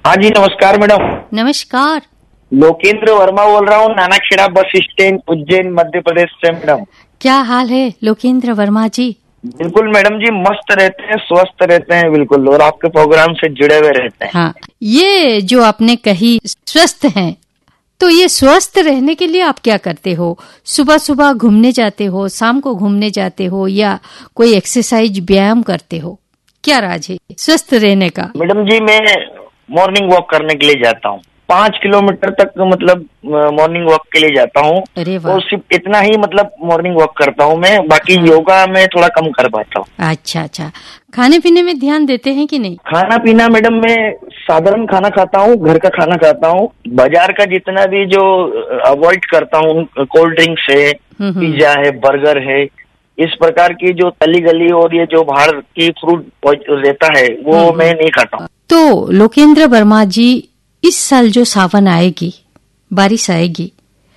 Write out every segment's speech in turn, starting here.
हाँ जी, नमस्कार मैडम। नमस्कार। लोकेंद्र वर्मा बोल रहा हूँ, नानाखेड़ा बस स्टैंड, उज्जैन, मध्य प्रदेश से मैडम। क्या हाल है लोकेंद्र वर्मा जी? बिल्कुल मैडम जी, मस्त रहते हैं, स्वस्थ रहते हैं बिल्कुल, और आपके प्रोग्राम से जुड़े हुए रहते हैं। हाँ, ये जो आपने कही स्वस्थ हैं, तो ये स्वस्थ रहने के लिए आप क्या करते हो? सुबह सुबह घूमने जाते हो, शाम को घूमने जाते हो, या कोई एक्सरसाइज व्यायाम करते हो? क्या राज है स्वस्थ रहने का? मैडम जी, मैं मॉर्निंग वॉक करने के लिए जाता हूँ, 5 किलोमीटर तक, मतलब मॉर्निंग वॉक के लिए जाता हूँ। अरे वाह। और सिर्फ इतना ही, मतलब मॉर्निंग वॉक करता हूँ मैं, बाकी योगा में थोड़ा कम कर पाता हूँ। अच्छा अच्छा। खाने पीने में ध्यान देते हैं कि नहीं? खाना पीना मैडम, मैं साधारण खाना खाता हूँ, घर का खाना खाता हूँ। बाजार का जितना भी जो अवॉइड करता हूँ, कोल्ड ड्रिंक्स है, पिज्जा है, बर्गर है, इस प्रकार की जो तली गली और ये जो बाहर की फ्रूट रहता है, वो मैं नहीं खाता हूँ। तो लोकेंद्र वर्मा जी, इस साल जो सावन आएगी, बारिश आएगी,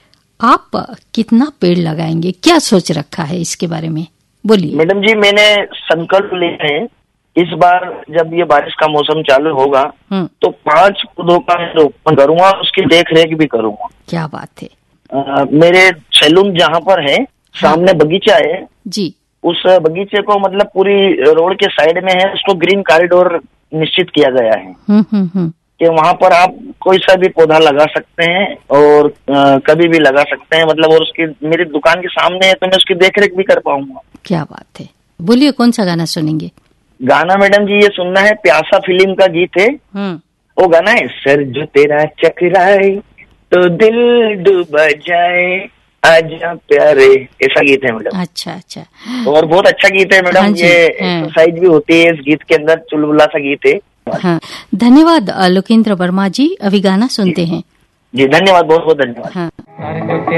आप कितना पेड़ लगाएंगे? क्या सोच रखा है इसके बारे में, बोलिए। मैडम जी, मैंने संकल्प लिया है, इस बार जब ये बारिश का मौसम चालू होगा तो 5 पौधों का रोपण करूंगा, उसकी देख रेख भी करूंगा। क्या बात है। मेरे सैलून जहाँ पर है, सामने बगीचा है जी। उस बगीचे को, मतलब पूरी रोड के साइड में है, उसको ग्रीन कॉरिडोर निश्चित किया गया है कि वहाँ पर आप कोई सा भी पौधा लगा सकते हैं और कभी भी लगा सकते हैं, मतलब, और उसकी मेरी दुकान के सामने है तो मैं उसकी देखरेख भी कर पाऊंगा। क्या बात है। बोलिए, कौन सा गाना सुनेंगे? गाना मैडम जी ये सुनना है, प्यासा फिल्म का गीत है। वो गाना है, सर जो तेरा चकराए तो दिल डूब जाए, आजा प्यारे, ऐसा गीत है मैडम। अच्छा अच्छा। और बहुत अच्छा गीत है मैडम। ये एक्सरसाइज भी होती है इस गीत के अंदर, चुलबुला सा गीत है। हाँ, धन्यवाद लोकेंद्र वर्मा जी। अभी गाना सुनते हैं। जी धन्यवाद, बहुत बहुत धन्यवाद। हाँ।